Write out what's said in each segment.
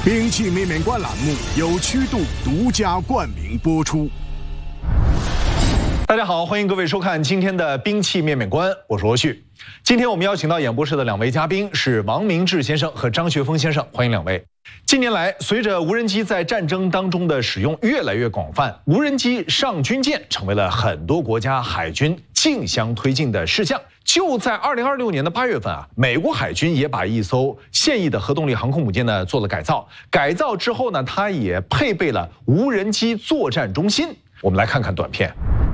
兵器面面观栏目由曲度独家冠名播出。 大家好，欢迎各位收看今天的兵器面面观，我是罗旭。今天我们邀请到演播室的两位嘉宾是王明志先生和张学峰先生，欢迎两位。近年来，随着无人机在战争当中的使用越来越广泛，无人机上军舰成为了很多国家海军竞相推进的事项。就在2026年的8月份啊，美国海军也把一艘现役的核动力航空母舰呢做了改造。改造之后呢，它也配备了无人机作战中心。我们来看看短片。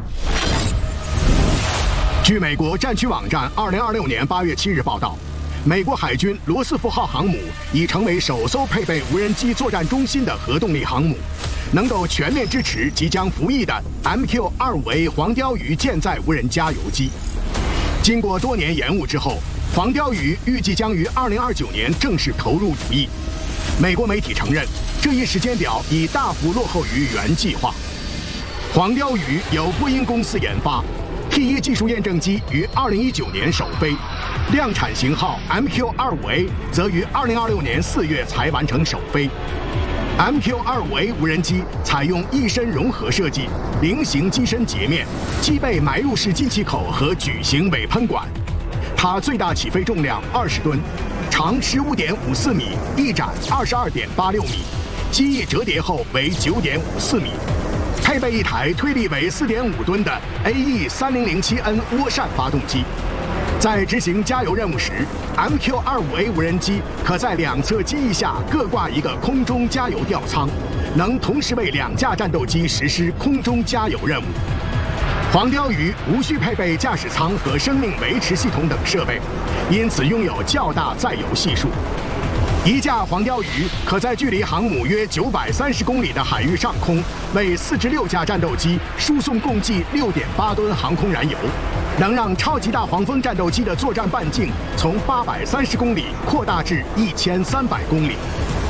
据美国战区网站2026年8月7日报道，美国海军罗斯福号航母已成为首艘配备无人机作战中心的核动力航母，能够全面支持即将服役的 MQ-25A 黄鲷鱼舰载无人加油机。经过多年延误之后，黄鲷鱼预计将于2029年正式投入服役。美国媒体承认，这一时间表已大幅落后于原计划。黄鲷鱼由波音公司研发，T1技术验证机于2019年首飞，量产型号 MQ-25A 则于2026年4月才完成首飞。MQ-25A 无人机采用翼身融合设计，菱形机身截面，机备埋入式进气口和矩形尾喷管。它最大起飞重量20吨，长15.54米，翼展22.86米，机翼折叠后为9.54米。配备一台推力为4.5吨的 AE3007N 涡扇发动机。在执行加油任务时， MQ-25A 无人机可在两侧机翼下各挂一个空中加油吊舱，能同时为2架战斗机实施空中加油任务。黄鲷鱼无需配备驾驶舱和生命维持系统等设备，因此拥有较大载油系数。一架黄鲷鱼可在距离航母约930公里的海域上空，为4至6架战斗机输送共计6.8吨航空燃油，能让超级大黄蜂战斗机的作战半径从830公里扩大至1300公里。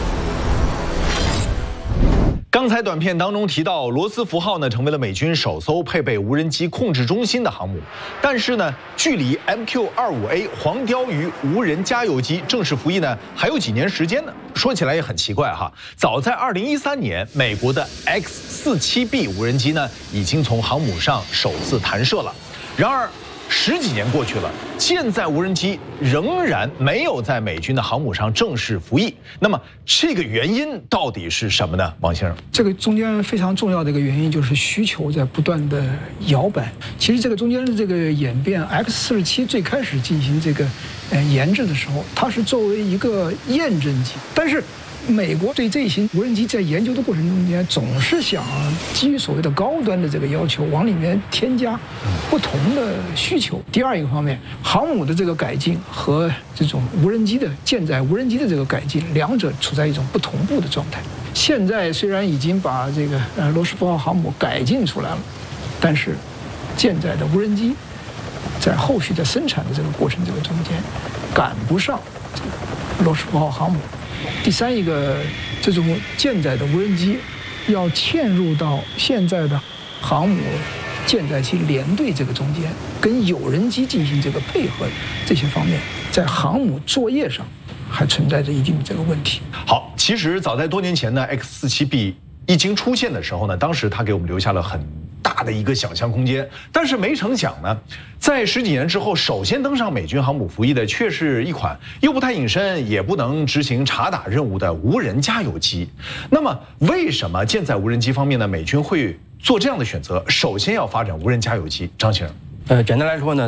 刚才短片当中提到，罗斯福号呢成为了美军首艘配备无人机控制中心的航母，但是呢，距离 MQ-25A 黄鲷鱼无人加油机正式服役呢还有几年时间呢？说起来也很奇怪哈，早在2013年，美国的 X-47B 无人机呢已经从航母上首次弹射了，然而10几年过去了，舰载无人机仍然没有在美军的航母上正式服役。那么这个原因到底是什么呢？王先生， 这个中间非常重要的一个原因就是需求在不断的摇摆。其实这个中间的这个演变 ，X-47最开始进行这个研制的时候，它是作为一个验证机，但是美国对这一型无人机在研究的过程中间，总是想基于所谓的高端的这个要求，往里面添加不同的需求。第二一个方面，航母的这个改进和这种无人机的舰载无人机的这个改进，两者处在一种不同步的状态。现在虽然已经把这个罗斯福号航母改进出来了，但是舰载的无人机在后续的生产的这个过程这个中间，赶不上这个罗斯福号航母。第三一个，这种舰载的无人机要嵌入到现在的航母舰载机联队这个中间，跟有人机进行这个配合，这些方面在航母作业上还存在着一定的这个问题。 好，其实早在多年前呢 ，X-47B 一经出现的时候呢，当时它给我们留下了很大的一个想象空间，但是没成想呢，在10几年之后，首先登上美军航母服役的却是一款又不太隐身，也不能执行察打任务的无人加油机。那么，为什么舰载无人机方面呢，美军会做这样的选择？首先要发展无人加油机，张先生。 简单来说呢，